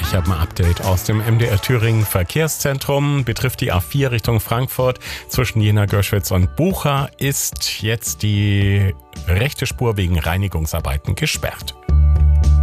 Ich habe ein Update aus dem MDR Thüringen Verkehrszentrum. Betrifft die A4 Richtung Frankfurt. Zwischen Jena, Görschwitz und Bucha ist jetzt die rechte Spur wegen Reinigungsarbeiten gesperrt.